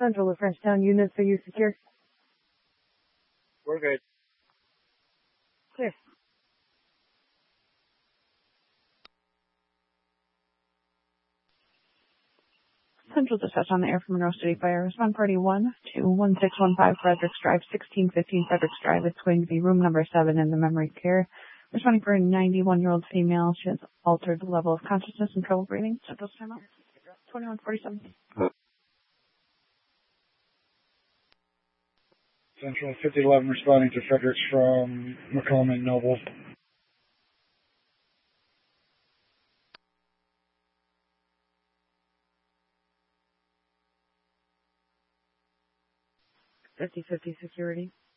Central to Frenchtown units, are you secure? We're good. Clear. Central dispatch on the air from Monroe City Fire. Respond party 1 to 1615 Fredericks Drive, 1615 Fredericks Drive. It's going to be room number 7 in the memory care. Responding for a 91-year-old female. She has altered level of consciousness and trouble breathing. Central's timeout. 2147. Central 5011 responding to Fredericks from Macomb and Noble. Fifty security.